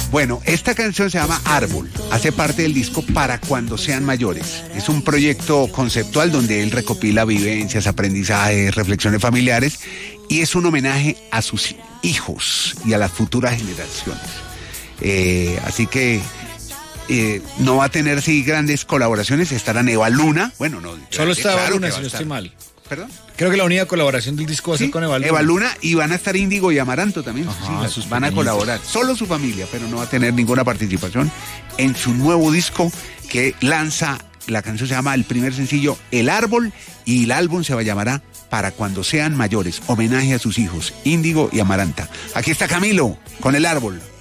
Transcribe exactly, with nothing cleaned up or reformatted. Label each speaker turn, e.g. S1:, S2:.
S1: Bueno, esta canción se llama Árbol, hace parte del disco Para Cuando Sean Mayores. Es un proyecto conceptual donde él recopila vivencias, aprendizajes, reflexiones familiares y es un homenaje a sus hijos y a las futuras generaciones. Eh, así que eh, no va a tener sí grandes colaboraciones, estará Eva Luna. Bueno, no.
S2: Solo está Eva
S1: claro
S2: Luna,
S1: que
S2: si
S1: va
S2: no
S1: a
S2: estoy
S1: estar.
S2: mal.
S1: ¿Perdón?
S2: Creo que la única colaboración del disco va a ser
S1: Sí,
S2: con Eva Luna.
S1: Eva Luna, y van a estar Índigo y Amaranto también.
S2: Ajá,
S1: sus hijas,
S2: sus
S1: van a
S2: pequeñitos.
S1: colaborar. Solo su familia, pero no va a tener ninguna participación en su nuevo disco que lanza. La canción se llama, el primer sencillo, El Árbol, y el álbum se va a llamará Para Cuando Sean Mayores, homenaje a sus hijos, Índigo y Amaranta. Aquí está Camilo con El Árbol.